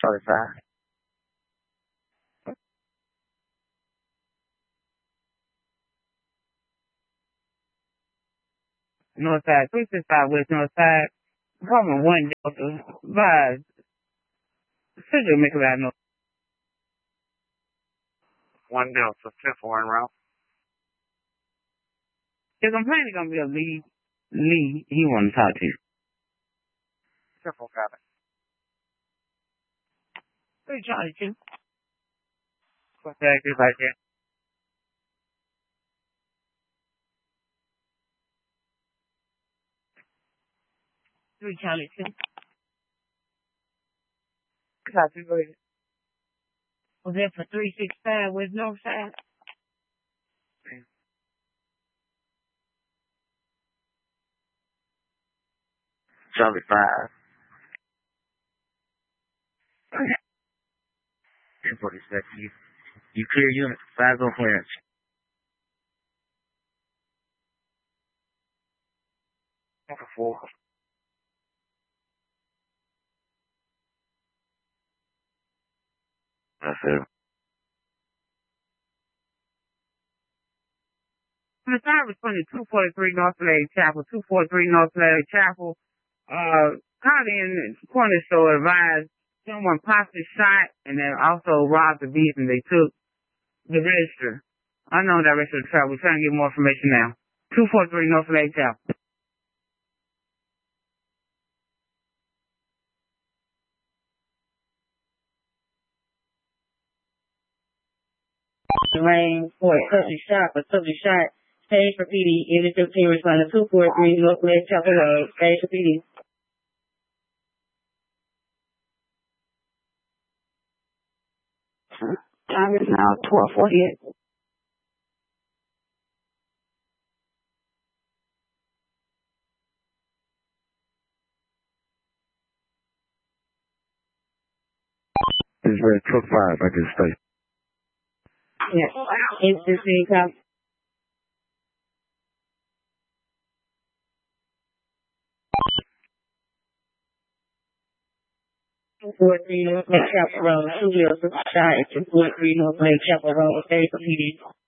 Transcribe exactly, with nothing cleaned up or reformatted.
Charlie five. North side, three six five West North side. Apartment one Delta. Vibes. Central Michigan Avenue. One Delta, fifth one route. The complaint is gonna be a Lee. Lee, he wanna talk to you. Fifth one, got it. Three Charlie two. What's that? Just like that. Three Charlie two. Copy, go ahead. Was that for three six five West North side? Charlie five. ten forty-six. You, you clear unit. Five go clearance. Number four. That's it. The time was twenty two forty three North Lake Chapel, two forty three North Lake Chapel. Uh, called in corner store advised someone possibly shot and then also robbed the vehicle. They took the register. Unknown direction of travel. We're trying to get more information now. two forty three North Lake Chapel. Lane for subject shot for subject shot. Stage for P D. Unit fifteen responding to two forty three North Lake Chapel Road. Stage for P D. Time is now twelve forty-eight. This is very truck five, I can stay. Yes. Instancy cop. two forty-three North Lake Chapel Road. Two wheels shot at two forty-three North Lake Chapel Road. Stage for P D.